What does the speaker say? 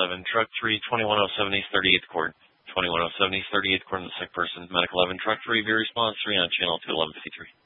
11, Truck 3, 2107 East 38th Court. 2107 East 38th Court in the sick person. Medical 11, Truck 3, V response 3 on channel 21153.